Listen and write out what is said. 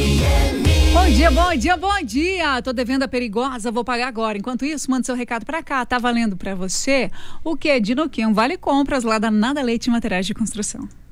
Bom dia, bom dia, bom dia. Tô devendo a perigosa, vou pagar agora. Enquanto isso, manda seu recado pra cá. Tá valendo pra você o quê? De no quê? Um vale compras lá da Nada Leite Materiais de Construção.